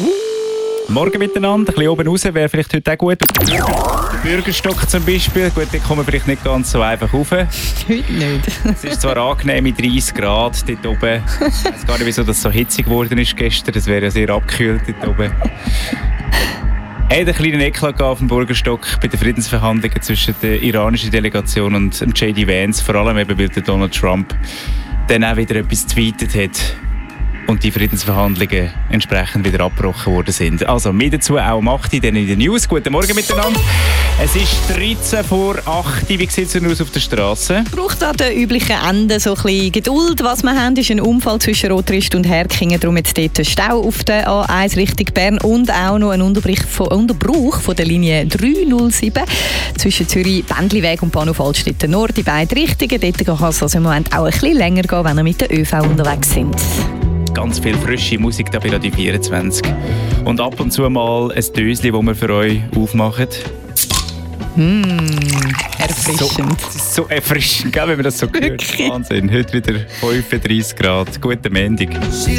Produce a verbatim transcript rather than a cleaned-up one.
Morgen miteinander, ein bisschen oben raus, wäre vielleicht heute auch gut. Der Bürgerstock zum Beispiel, gut, den kommen wir vielleicht nicht ganz so einfach rauf. Heute nicht. Es ist zwar angenehm mit dreißig Grad dort oben. Ich weiß gar nicht, wieso das so hitzig geworden ist gestern. Das wäre ja sehr abgekühlt dort oben. Er hat einen kleinen Eklat auf dem Bürgerstock bei den Friedensverhandlungen zwischen der iranischen Delegation und J D Vance, vor allem eben, weil der Donald Trump dann auch wieder etwas getweetet hat und die Friedensverhandlungen entsprechend wieder abgebrochen worden sind. Also, mehr dazu auch am acht Uhr dann in den News. Guten Morgen miteinander. Es ist dreizehn vor acht Uhr. Wie sieht es denn aus auf der Straße? Braucht an den üblichen Enden so ein bisschen Geduld. Was wir haben, ist ein Unfall zwischen Rotrist und Herkingen. Darum jetzt dort Stau auf der A eins Richtung Bern und auch noch ein Unterbruch von, Unterbruch von der Linie drei null sieben zwischen Zürich, Bändliweg und Bahnhof Altstetten Nord in beide Richtungen. Dort kann es also im Moment auch ein bisschen länger gehen, wenn ihr mit der ÖV unterwegs sind. Ganz viel frische Musik da bei Radio vierundzwanzig. Und ab und zu mal ein Döschen, das wir für euch aufmachen. Mm, erfrischend. So, so erfrischend, gell, wenn man das so hört. Wahnsinn. Heute wieder fünfunddreißig Grad. Guten Montag.